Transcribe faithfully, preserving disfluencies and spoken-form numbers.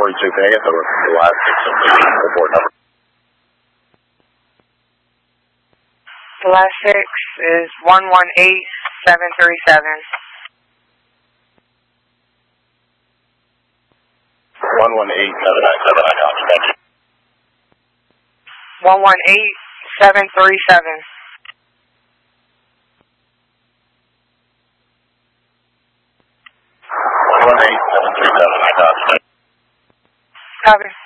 forty-two, can I get the, the last six of the report number? The last six is one one eight seven three seven. one one eight seven nine seven, I got you, thank you. one one eight seven three seven. one one eight seven three seven, I got you. Copy.